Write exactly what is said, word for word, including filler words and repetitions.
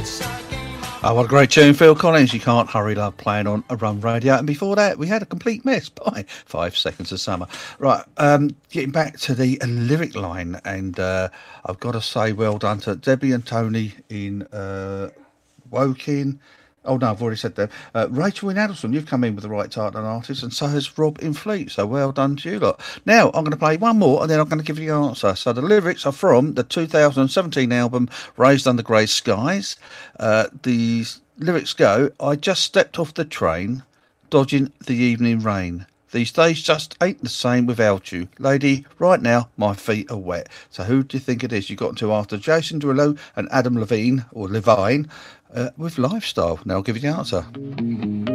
Oh, what a great tune, Phil Collins. You Can't Hurry Love, playing on a Run Radio. And before that, we had a complete mess by Five Seconds of Summer. Right, um, getting back to the uh, lyric line, and uh, I've got to say well done to Debbie and Tony in uh, Woking. Oh, no, I've already said that. Uh, Rachel in Addleston, you've come in with the right title and artist, and so has Rob in Fleet. So well done to you lot. Now, I'm going to play one more, and then I'm going to give you the answer. So the lyrics are from the two thousand seventeen album, Raised Under Grey Skies. Uh, the lyrics go, I just stepped off the train, dodging the evening rain. These days just ain't the same without you. Lady, right now, my feet are wet. So who do you think it is? You got into after Jason Derulo and Adam Levine, or Levine, uh, with Lifestyle. Now I'll give you the answer.